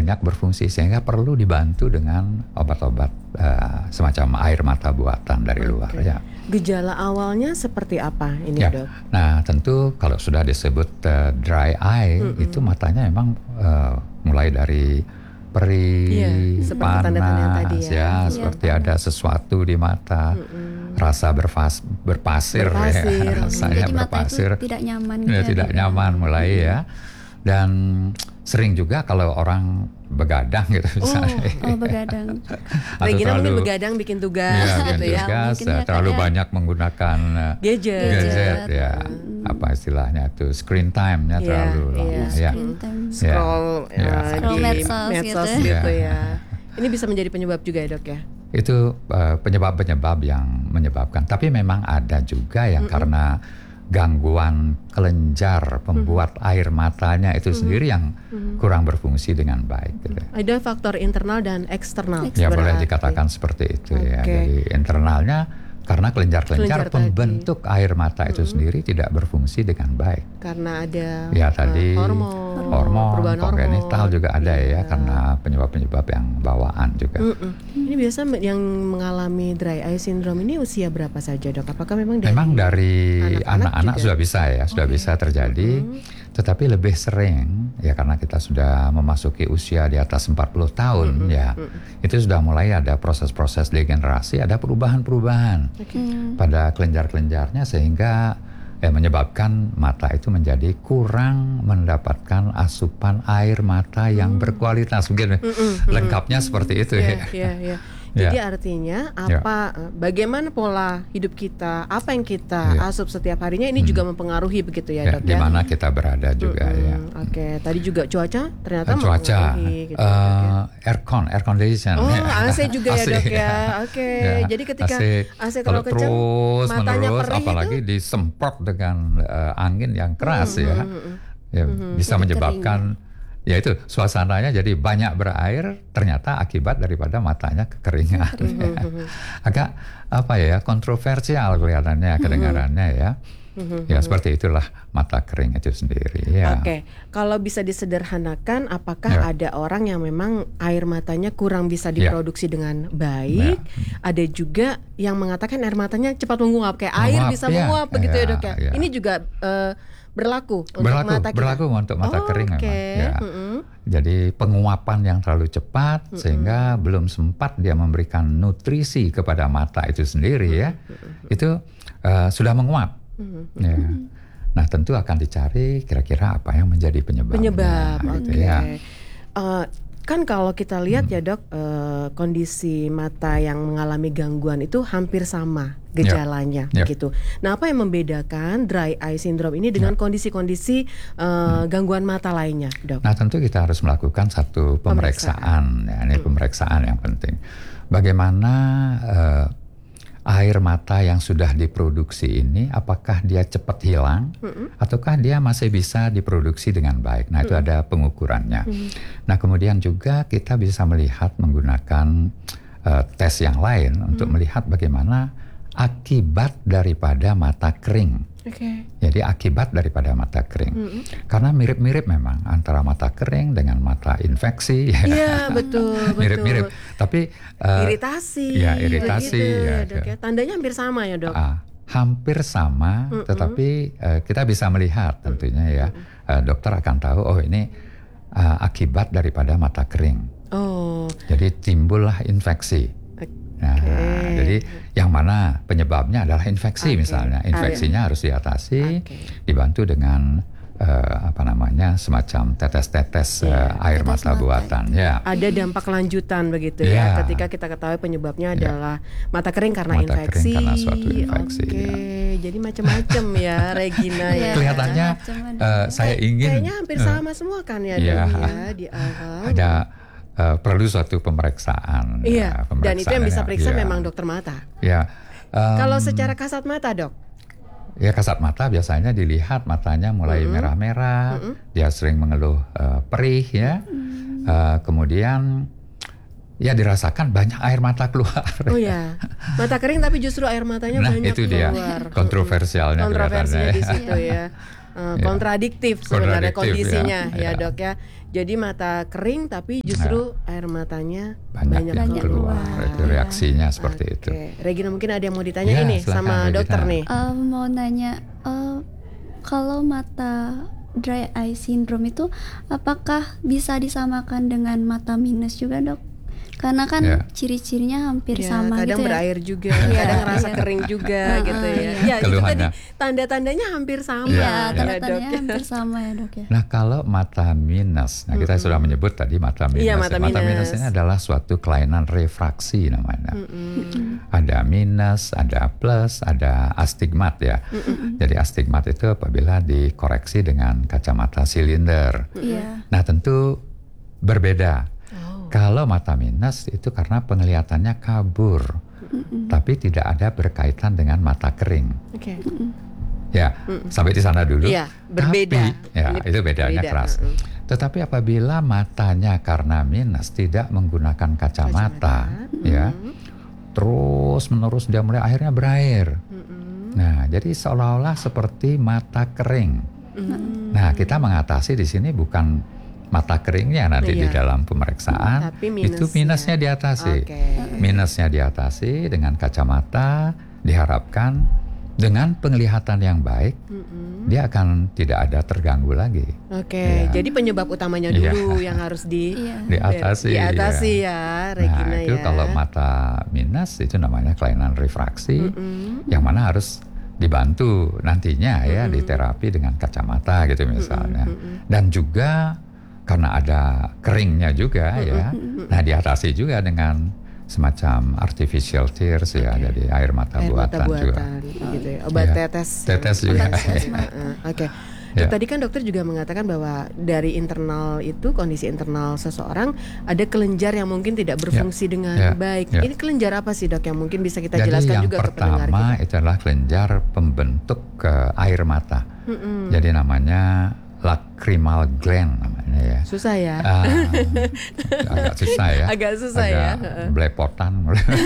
banyak berfungsi sehingga perlu dibantu dengan obat-obat semacam air mata buatan dari luar ya. Gejala awalnya seperti apa ini ya. Dok? Nah tentu kalau sudah disebut dry eye itu matanya memang mulai dari perih, panas ya, seperti ada sesuatu di mata, rasa berpasir ya, rasanya berpasir, tidak nyaman, tidak nyaman mulai ya, dan sering juga kalau orang begadang gitu misalnya. Begadang. Regina mungkin begadang bikin tugas gitu ya. Terlalu banyak menggunakan gadget ya. Apa istilahnya tuh screen time-nya terlalu lama ya. Scroll di medsos gitu ya. Ini bisa menjadi penyebab juga ya Dok ya? Itu penyebab-penyebab yang menyebabkan. Tapi memang ada juga yang karena gangguan kelenjar pembuat air matanya itu sendiri yang kurang berfungsi dengan baik gitu. Ada faktor internal dan eksternal. Ya boleh dikatakan seperti itu ya. Jadi internalnya karena kelenjar-kelenjar pembentuk air mata itu sendiri tidak berfungsi dengan baik. Karena ada hormon, kongenital juga ada ya, karena penyebab-penyebab yang bawaan juga. Ini biasa yang mengalami dry eye syndrome ini usia berapa saja Dok? Apakah memang dari anak-anak sudah bisa ya, sudah bisa terjadi. Tetapi lebih sering ya karena kita sudah memasuki usia di atas 40 tahun ya. Itu sudah mulai ada proses-proses degenerasi, ada perubahan-perubahan pada kelenjar-kelenjarnya sehingga menyebabkan mata itu menjadi kurang mendapatkan asupan air mata yang berkualitas. Mungkin lengkapnya seperti itu ya. Jadi artinya bagaimana pola hidup kita, apa yang kita asup setiap harinya ini juga mempengaruhi begitu ya Dok ya. Di mana kita berada juga ya. Tadi juga cuaca ternyata mempengaruhi gitu, air condition. AC juga ya Dok ya. Jadi ketika AC terlalu kencang, matanya perih apalagi disemprot dengan angin yang keras bisa menyebabkan ya itu suasananya jadi banyak berair, ternyata akibat daripada matanya kekeringan. Agak kontroversial kelihatannya kedengarannya ya. Ya seperti itulah mata kering itu sendiri ya. Kalau bisa disederhanakan, apakah ada orang yang memang air matanya kurang bisa diproduksi dengan baik? Ada juga yang mengatakan air matanya cepat menguap, kayak air bisa menguap begitu ya Dok ya. Ini juga berlaku untuk mata kering memang ya. Jadi penguapan yang terlalu cepat sehingga belum sempat dia memberikan nutrisi kepada mata itu sendiri ya. Itu sudah menguap. Ya. Nah tentu akan dicari kira-kira apa yang menjadi penyebabnya. Kan kalau kita lihat ya Dok, kondisi mata yang mengalami gangguan itu hampir sama gejalanya gitu. Nah apa yang membedakan dry eye syndrome ini dengan kondisi-kondisi gangguan mata lainnya Dok? Nah tentu kita harus melakukan satu pemeriksaan. Ya, ini pemeriksaan yang penting. Bagaimana air mata yang sudah diproduksi ini, apakah dia cepat hilang ataukah dia masih bisa diproduksi dengan baik. Nah itu ada pengukurannya. Nah kemudian juga kita bisa melihat menggunakan tes yang lain untuk melihat bagaimana akibat daripada mata kering. Jadi akibat daripada mata kering. Karena mirip-mirip memang antara mata kering dengan mata infeksi. Iya betul. Mirip-mirip. Tapi iritasi. Dok ya. Tandanya hampir sama ya Dok. Hampir sama, tetapi kita bisa melihat tentunya ya. Dokter akan tahu ini akibat daripada mata kering. Jadi timbullah infeksi. Nah, jadi yang mana penyebabnya adalah infeksi misalnya. Infeksinya harus diatasi, dibantu dengan semacam tetes-tetes air mata buatan. Ya. Ada dampak lanjutan begitu ya. Ketika kita ketahui penyebabnya adalah mata kering karena infeksi. Karena suatu infeksi. Jadi macam-macam ya Regina ya. Kelihatannya saya ingin. Kayaknya hampir sama semua kan ya di awal. Ada perlu suatu pemeriksaan. Dan itu yang bisa periksa memang dokter mata. Kalau secara kasat mata Dok? Ya kasat mata biasanya dilihat matanya mulai merah-merah, dia sering mengeluh perih ya, kemudian ya dirasakan banyak air mata keluar. Mata kering tapi justru air matanya banyak itu dia keluar. Kontroversialnya di situ ya. Kontradiktif sebenarnya kondisinya ya Dok ya. Jadi mata kering tapi justru air matanya banyak keluar. Itu reaksinya seperti itu. Regina mungkin ada yang mau ditanya ini sama Regina. dokter nih. Mau nanya, kalau mata dry eye syndrome itu apakah bisa disamakan dengan mata minus juga, Dok? Karena kan ciri-cirinya hampir sama kadang gitu ya. berair juga, kadang ngerasa kering juga gitu ya. Ya itu tadi tanda-tandanya hampir sama. Tanda-tandanya hampir sama ya, Dok ya. Nah, kalau mata minus, nah kita sudah menyebut tadi mata minus. Mata minus ini adalah suatu kelainan refraksi namanya. Ada minus, ada plus, ada astigmat ya. Jadi astigmat itu apabila dikoreksi dengan kacamata silinder. Nah, tentu berbeda. Kalau mata minus itu karena penglihatannya kabur, tapi tidak ada berkaitan dengan mata kering. Ya, sampai di sana dulu. Iya, berbeda. Tapi, itu bedanya keras. Tetapi apabila matanya karena minus tidak menggunakan kacamata, ya, terus menerus dia mulai akhirnya berair. Nah, jadi seolah-olah seperti mata kering. Nah, kita mengatasi di sini bukan mata keringnya nanti di dalam pemeriksaan, itu minusnya diatasi. Minusnya diatasi dengan kacamata, diharapkan dengan penglihatan yang baik, dia akan tidak ada terganggu lagi. Jadi penyebab utamanya dulu yang harus diatasi ya, Regina. Nah, itu kalau mata minus itu namanya kelainan refraksi, yang mana harus dibantu nantinya ya di terapi dengan kacamata gitu misalnya. Dan juga karena ada keringnya juga ya, nah diatasi juga dengan semacam artificial tears ya, jadi air mata buatan juga. Gitu ya. Obat tetes juga. Tadi kan dokter juga mengatakan bahwa dari internal itu, kondisi internal seseorang ada kelenjar yang mungkin tidak berfungsi dengan baik. Ini kelenjar apa sih, Dok, yang mungkin bisa kita jelaskan juga ke pendengar kita? Jadi yang pertama itu adalah kelenjar pembentuk air mata. Jadi namanya lacrimal gland namanya ya. Susah ya? Agak susah ya. Agak susah ya. Belepotan.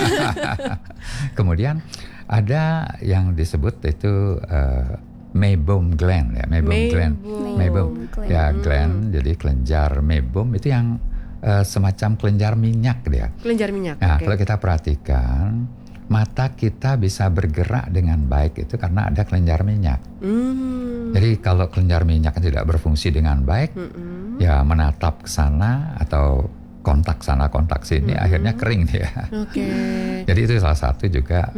Kemudian ada yang disebut itu meiboom gland ya. Meiboom ya, gland. Jadi kelenjar meiboom itu yang semacam kelenjar minyak dia. Kelenjar minyak. Nah, kalau kita perhatikan, mata kita bisa bergerak dengan baik itu karena ada kelenjar minyak. Jadi kalau kelenjar minyak tidak berfungsi dengan baik, ya menatap ke sana atau kontak sana kontak sini, akhirnya kering dia. Jadi itu salah satu juga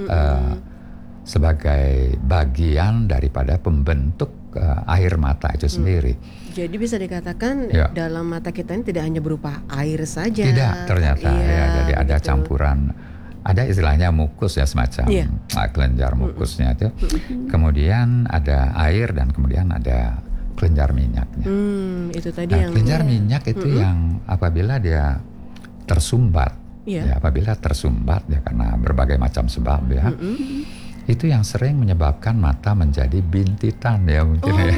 sebagai bagian daripada pembentuk air mata itu sendiri. Jadi bisa dikatakan dalam mata kita ini tidak hanya berupa air saja. Tidak, ternyata jadi ada campuran. Ada istilahnya mukus ya, semacam kelenjar mukusnya itu. Kemudian ada air dan kemudian ada kelenjar minyaknya. Itu tadi yang kelenjar minyak itu yang apabila dia tersumbat, ya apabila tersumbat ya karena berbagai macam sebab ya, itu yang sering menyebabkan mata menjadi bintitan ya mungkin ya.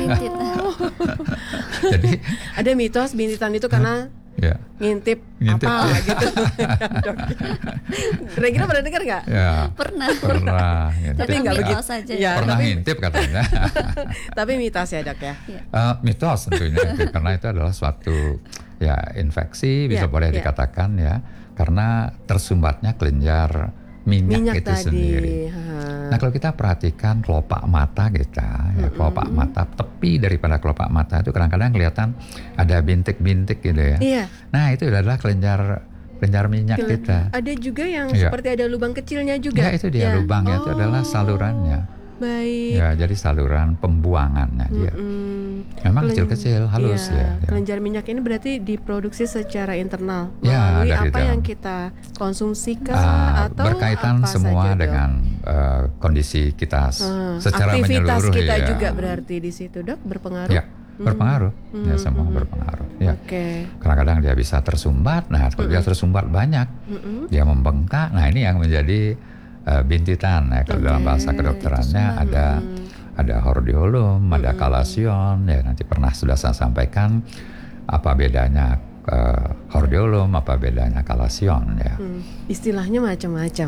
Jadi ada mitos bintitan itu karena ngintip apa gitu. Regina pernah dengar nggak? Pernah. Ngintip. Tapi nggak begitu saja. Pernah ngintip katanya. Tapi mitos ya, Dok ya. Mitos tentunya karena itu adalah suatu infeksi bisa boleh dikatakan ya, karena tersumbatnya kelenjar minyak itu tadi sendiri. Nah, kalau kita perhatikan kelopak mata kita, kelopak mata, tepi daripada kelopak mata itu kadang-kadang kelihatan ada bintik-bintik gitu ya. Nah, itu adalah kelenjar minyak kita. Ada juga yang seperti ada lubang kecilnya juga. Ya, itu dia lubangnya, itu adalah salurannya. Baik. Ya, jadi saluran pembuangannya dia. Memang kecil-kecil, halus ya. Kelenjar minyak ini berarti diproduksi secara internal melalui apa dalam. yang kita konsumsi atau berkaitan apa semua saja, dengan kondisi kita secara aktivitas menyeluruh kita ya. juga berarti di situ, Dok, berpengaruh. Ya, berpengaruh. Ya, semua berpengaruh. Ya. Kadang-kadang dia bisa tersumbat. Nah, kalau dia tersumbat banyak, dia membengkak. Nah, ini yang menjadi bintitan. Nah, kalau dalam bahasa kedokterannya ada hordeolum, ada kalasion. Ya, nanti pernah sudah saya sampaikan apa bedanya hordeolum, apa bedanya kalasion ya. Istilahnya macam-macam.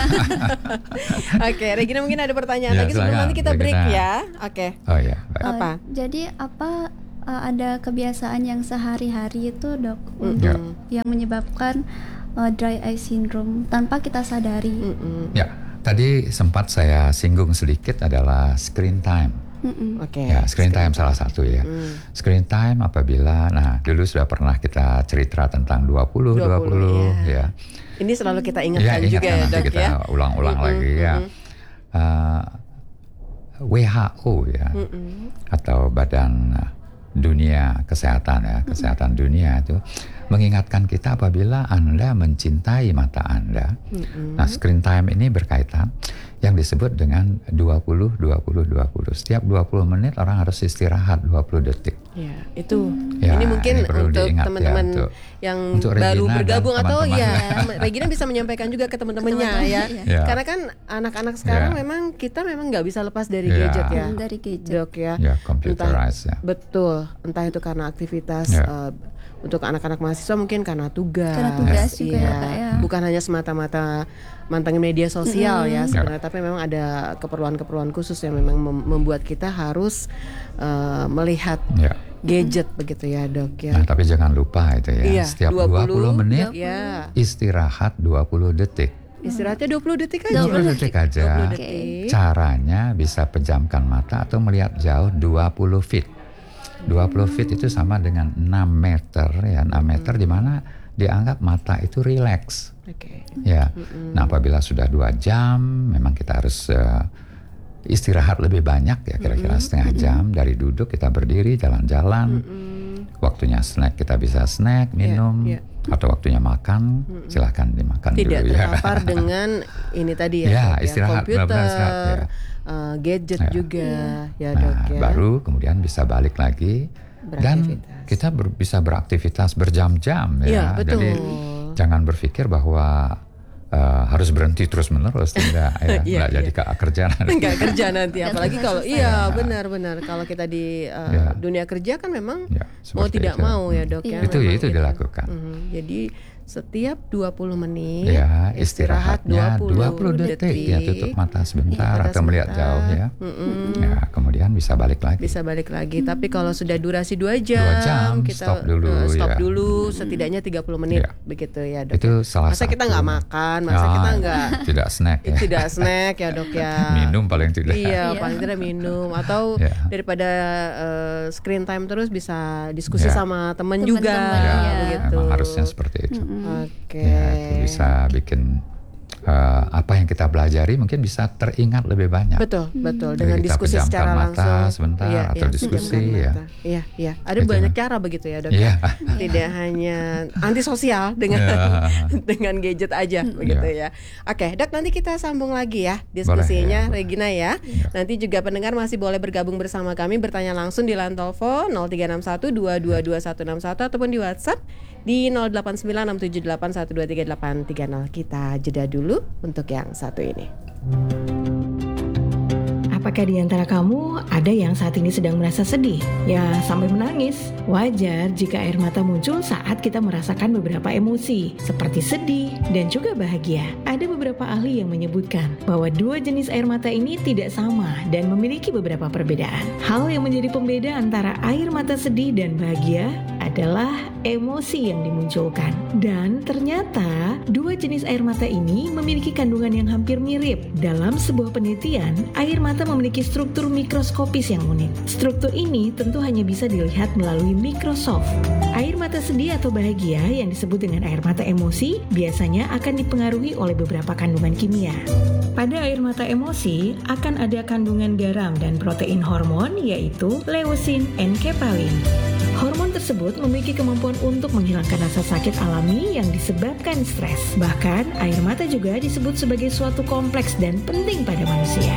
Regina mungkin ada pertanyaan lagi sebelum nanti kita break ya. Oh ya. Apa? Jadi apa ada kebiasaan yang sehari-hari itu dok untuk yang menyebabkan dry eye syndrome tanpa kita sadari. Ya, tadi sempat saya singgung sedikit adalah screen time. Ya, screen time salah satu ya. Screen time apabila, nah dulu sudah pernah kita cerita tentang 20 ya. Ini selalu kita ingatkan juga ya dok kita ya. ulang-ulang lagi ya. WHO ya, atau Badan Dunia Kesehatan ya, Kesehatan Dunia itu mengingatkan kita apabila Anda mencintai mata Anda. Nah, screen time ini berkaitan yang disebut dengan 20. Setiap 20 menit orang harus istirahat 20 detik. Ya, itu. Ini mungkin untuk teman-teman yang untuk baru Regina bergabung atau teman-teman. ya Regina bisa menyampaikan juga ke teman-temannya ya. Karena kan anak-anak sekarang memang kita nggak bisa lepas dari gadget ya. Dari gadget. Dok ya. Ya, computerized ya. Betul. Entah itu karena aktivitas untuk anak-anak mahasiswa mungkin karena tugas. Karena tugas juga ya, Kak, ya. Bukan hanya semata-mata mantengin media sosial ya sebenarnya, tapi memang ada keperluan-keperluan khusus yang memang membuat kita harus melihat gadget begitu ya dok ya. Nah, tapi jangan lupa itu ya, setiap 20 menit istirahat 20 detik. Istirahatnya 20 detik aja. 20 detik aja. 20 detik. Caranya bisa pejamkan mata atau melihat jauh 20 feet. 20 feet itu sama dengan 6 meter ya. 6 meter di mana dianggap mata itu rileks. Ya. Nah, apabila sudah 2 jam memang kita harus istirahat lebih banyak ya, kira-kira setengah jam dari duduk kita berdiri jalan-jalan. Waktunya snack kita bisa snack, minum, atau waktunya makan, silahkan dimakan tidak dulu ya. Tidak terpapar dengan ini tadi ya, istirahat, komputer, gadget juga ya dok ya. Baru kemudian bisa balik lagi dan kita bisa beraktivitas berjam-jam ya. Betul. Jadi jangan berpikir bahwa harus berhenti terus-menerus, tidak ya, jadi kerja nanti. Nggak kerja nanti, apalagi kalau benar-benar kalau kita di dunia kerja kan memang mau tidak mau ya dok ya. Itu dilakukan. Jadi setiap 20 menit istirahatnya 20 detik ya, tutup mata sebentar atau melihat jauh ya. Ya, kemudian bisa balik lagi. Tapi kalau sudah durasi 2 jam kita stop dulu setidaknya 30 menit begitu ya dok. Itu salah masa satu. kita nggak makan, masa kita nggak tidak snack ya. Tidak snack ya dok ya. Minum paling tidak. Iya, paling tidak minum atau daripada screen time terus bisa diskusi sama teman juga begitu. Memang harusnya seperti itu. Oke. Ya, itu bisa bikin apa yang kita pelajari mungkin bisa teringat lebih banyak. Betul. Dengan diskusi secara langsung sebentar atau diskusi ya. Iya. Ada banyak cara begitu ya dok. Tidak hanya antisosial dengan dengan gadget aja begitu ya. Oke, dok, nanti kita sambung lagi ya diskusinya. Boleh, Regina ya. Nanti juga pendengar masih boleh bergabung bersama kami, bertanya langsung di line telepon 0361 222161 ataupun di WhatsApp di 089678123830. Kita jeda dulu untuk yang satu ini. Apakah di antara kamu ada yang saat ini sedang merasa sedih? Ya, sampai menangis. Wajar jika air mata muncul saat kita merasakan beberapa emosi, seperti sedih dan juga bahagia. Ada beberapa ahli yang menyebutkan bahwa 2 jenis air mata ini tidak sama dan memiliki beberapa perbedaan. Hal yang menjadi pembeda antara air mata sedih dan bahagia adalah emosi yang dimunculkan. Dan ternyata 2 jenis air mata ini memiliki kandungan yang hampir mirip. Dalam sebuah penelitian, air mata memiliki struktur mikroskopis yang unik. Struktur ini tentu hanya bisa dilihat melalui Microsoft. Air mata sedih atau bahagia yang disebut dengan air mata emosi biasanya akan dipengaruhi oleh beberapa kandungan kimia. Pada air mata emosi akan ada kandungan garam dan protein hormon yaitu leusin, enkepalin. Hormon tersebut memiliki kemampuan untuk menghilangkan rasa sakit alami yang disebabkan stres. Bahkan, air mata juga disebut sebagai suatu kompleks dan penting pada manusia.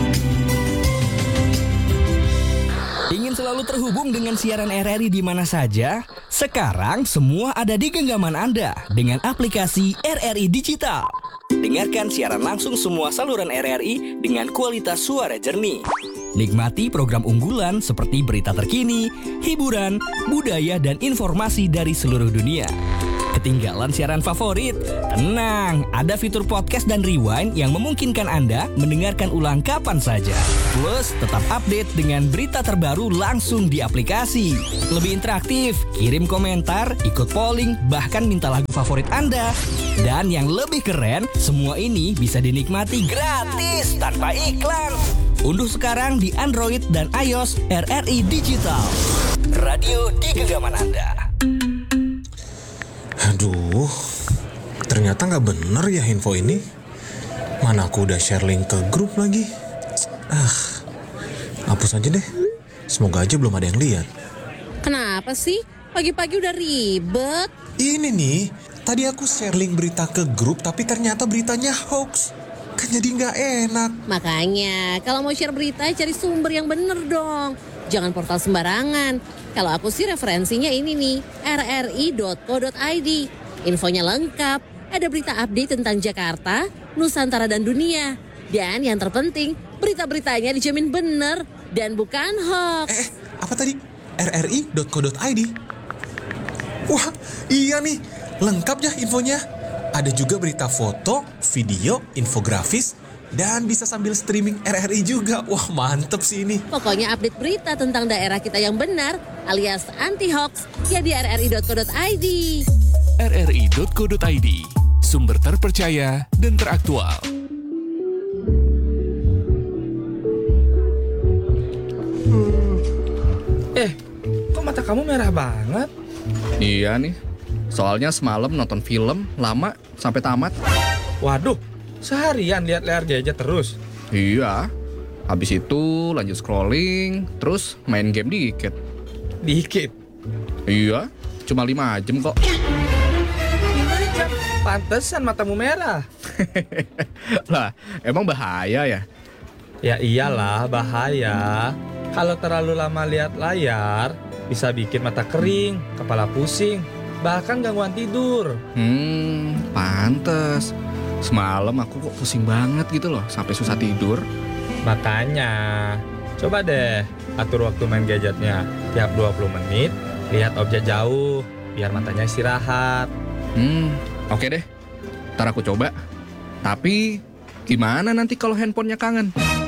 Ingin selalu terhubung dengan siaran RRI di mana saja? Sekarang semua ada di genggaman Anda dengan aplikasi RRI Digital. Dengarkan siaran langsung semua saluran RRI dengan kualitas suara jernih. Nikmati program unggulan seperti berita terkini, hiburan, budaya, dan informasi dari seluruh dunia. ketinggalan siaran favorit? Tenang, ada fitur podcast dan rewind yang memungkinkan Anda mendengarkan ulang kapan saja. Plus, tetap update dengan berita terbaru langsung di aplikasi. Lebih interaktif, kirim komentar, ikut polling, bahkan minta lagu favorit Anda. Dan yang lebih keren, semua ini bisa dinikmati gratis tanpa iklan. Unduh sekarang di Android dan iOS RRI Digital. Radio di genggaman Anda. Aduh, ternyata nggak bener ya info ini. Mana aku udah share link ke grup lagi. Hapus aja deh. Semoga aja belum ada yang lihat. Kenapa sih? Pagi-pagi udah ribet. Ini nih, tadi aku share link berita ke grup tapi ternyata beritanya hoax. Kan jadi nggak enak. Makanya, kalau mau share berita cari sumber yang bener dong. Jangan portal sembarangan. Kalau aku sih referensinya ini nih, rri.co.id. Infonya lengkap, ada berita update tentang Jakarta, Nusantara dan dunia. Dan yang terpenting, berita-beritanya dijamin bener dan bukan hoax. Apa tadi? rri.co.id. Wah, iya nih, lengkap ya infonya. Ada juga berita foto, video, infografis, dan bisa sambil streaming RRI juga. Wah, mantep sih ini. Pokoknya update berita tentang daerah kita yang benar alias anti-hoax ya di rri.co.id. rri.co.id, sumber terpercaya dan teraktual. Kok mata kamu merah banget? Iya nih, soalnya semalam nonton film lama sampai tamat. Waduh, seharian lihat layar gadget terus? Iya, habis itu lanjut scrolling, terus main game dikit. Dikit? Iya, cuma 5 jam kok. 5 jam? Pantesan matamu merah. Lah, emang bahaya ya? Ya iyalah, bahaya. Kalau terlalu lama lihat layar, bisa bikin mata kering, kepala pusing, bahkan gangguan tidur. Pantes. Semalam aku kok pusing banget gitu loh, sampai susah tidur. Makanya, coba deh atur waktu main gadgetnya. Tiap 20 menit, lihat objek jauh, biar matanya istirahat. Oke deh, ntar aku coba. Tapi, gimana nanti kalau handphonenya kangen?